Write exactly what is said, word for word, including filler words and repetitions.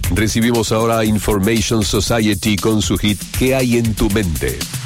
Recibimos ahora a Information Society con su hit ¿Qué hay en tu mente?